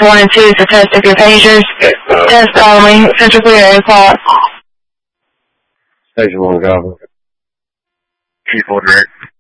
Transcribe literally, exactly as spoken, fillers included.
one and two is the test of your pagers. Test only. Central clear eight o'clock. Station one, Goblin. Chief, order eight.